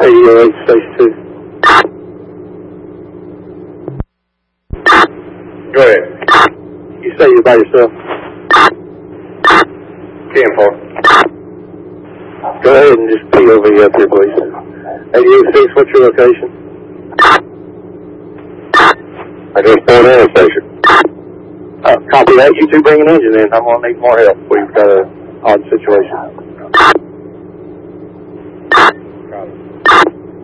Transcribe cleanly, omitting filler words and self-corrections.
Radio 8, Station 2. Go ahead. You say you're by yourself? 10-4. Go ahead and just pee over you up here, please. 88-6, what's your location? I just pulled in a station. Copy that. You two bring an engine in. I'm going to need more help. We've got an odd situation.